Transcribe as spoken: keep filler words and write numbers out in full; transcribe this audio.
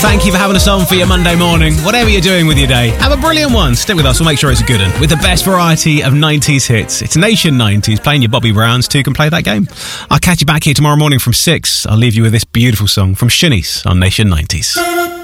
Thank you for having us on for your Monday morning. Whatever you're doing with your day, have a brilliant one. Stick with us, we'll make sure it's a good one. With the best variety of nineties hits. It's Nation nineties, playing your Bobby Browns too. Can play that game. I'll catch you back here tomorrow morning from six. I'll leave you with this beautiful song from Shanice on Nation nineties.